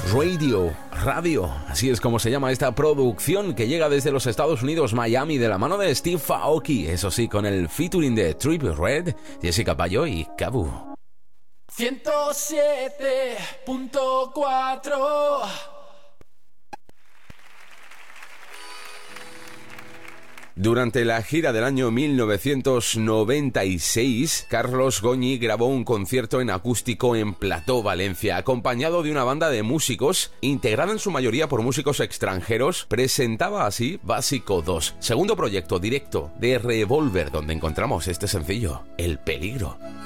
Radio, así es como se llama esta producción que llega desde los Estados Unidos, Miami, de la mano de Steve Aoki, eso sí, con el featuring de Trippie Redd, Jessica Payo y Kabu. 107.4. Durante la gira del año 1996, Carlos Goñi grabó un concierto en acústico en Plató, Valencia, acompañado de una banda de músicos, integrada en su mayoría por músicos extranjeros. Presentaba así Básico 2, segundo proyecto directo de Revolver, donde encontramos este sencillo, El Peligro.